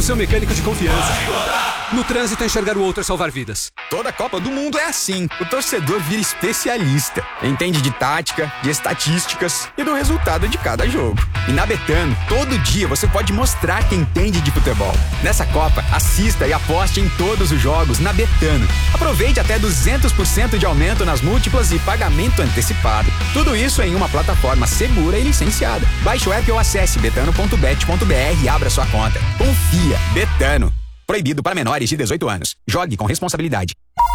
seu mecânico de confiança. No trânsito, enxergar o outro é salvar vidas. Toda Copa do Mundo é assim. O torcedor vira especialista. Entende de tática, de estatísticas e do resultado de cada jogo. E na Betano, todo dia você pode mostrar que entende de futebol. Nessa Copa, assista e aposte em todos os jogos na Betano. Aproveite até 200% de aumento nas múltiplas e pagamento antecipado. Tudo isso em uma plataforma segura e licenciada. Baixe o app ou acesse betano.bet.br e abra sua conta. Confia. Betano. Proibido para menores de 18 anos. Jogue com responsabilidade.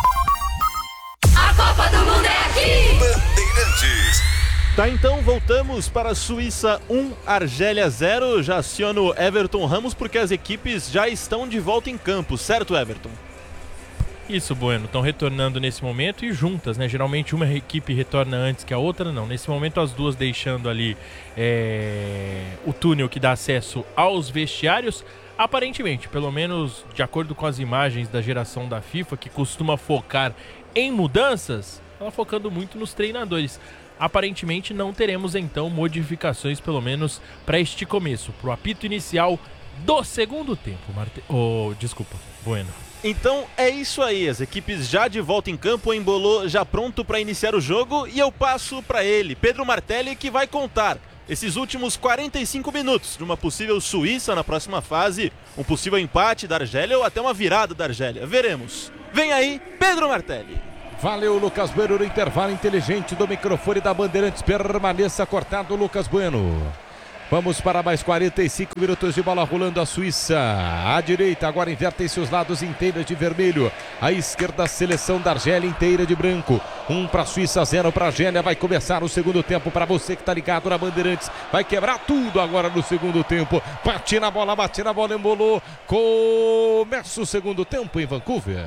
A Copa do Mundo é aqui! Bandeirantes. Tá, então voltamos para a Suíça 1, Argélia 0. Já aciono Everton Ramos porque as equipes já estão de volta em campo, certo, Everton? Isso, Bueno, estão retornando nesse momento e juntas, né? Geralmente uma equipe retorna antes que a outra, não. Nesse momento as duas deixando ali o túnel que dá acesso aos vestiários. Aparentemente, pelo menos de acordo com as imagens da geração da FIFA, que costuma focar em mudanças, ela focando muito nos treinadores. Aparentemente não teremos então modificações, pelo menos para este começo, para o apito inicial do segundo tempo. Desculpa, Bueno. Então é isso aí, as equipes já de volta em campo, o Embolô já pronto para iniciar o jogo e eu passo para ele, Pedro Martelli, que vai contar esses últimos 45 minutos de uma possível Suíça na próxima fase, um possível empate da Argélia ou até uma virada da Argélia. Veremos. Vem aí, Pedro Martelli. Valeu, Lucas Bueno, no intervalo inteligente do microfone da Bandeirantes. Permaneça cortado, Lucas Bueno. Vamos para mais 45 minutos de bola rolando a Suíça. À direita, agora invertem-se os lados inteiros de vermelho. À esquerda, a seleção da Argélia inteira de branco. 1 para a Suíça, 0 para a Argélia. Vai começar o segundo tempo para você que está ligado na Bandeirantes. Vai quebrar tudo agora no segundo tempo. Bate na bola, embolou. Começa o segundo tempo em Vancouver.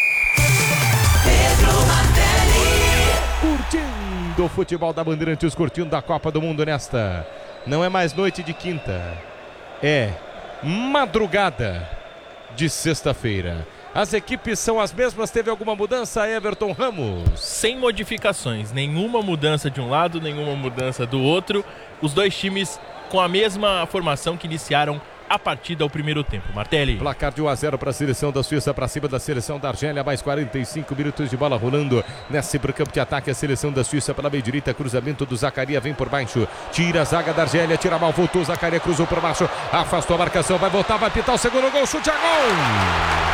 Pedro Martelli. Curtindo o futebol da Bandeirantes, curtindo a Copa do Mundo nesta... Não é mais noite de quinta, é madrugada de sexta-feira. As equipes são as mesmas, teve alguma mudança, Everton Ramos? Sem modificações, nenhuma mudança de um lado, nenhuma mudança do outro. Os dois times com a mesma formação que iniciaram a partida ao primeiro tempo. Martelli. Placar de 1-0 para a seleção da Suíça, para cima da seleção da Argélia. Mais 45 minutos de bola rolando nesse campo de ataque. A seleção da Suíça pela meia direita. Cruzamento do Zaccaria, vem por baixo. Tira a zaga da Argélia, tira mal, voltou. Zaccaria cruzou por baixo, afastou a marcação, vai voltar, vai pitar o segundo gol. Chute a gol!